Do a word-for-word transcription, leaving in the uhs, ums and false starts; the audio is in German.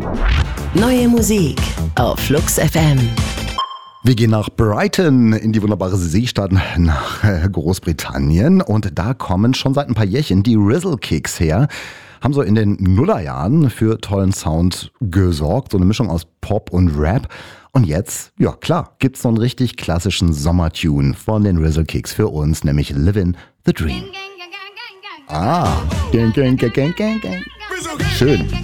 Neue Musik auf Flux F M. Wir gehen nach Brighton, in die wunderbare Seestadt nach Großbritannien. Und da kommen schon seit ein paar Jährchen die Rizzle Kicks her. Haben so in den Nullerjahren für tollen Sound gesorgt. So eine Mischung aus Pop und Rap. Und jetzt, ja klar, gibt's so einen richtig klassischen Sommertune von den Rizzle Kicks für uns, nämlich Livin' the Dream. Ah, gang, gang, gang, gang, gang. Schön.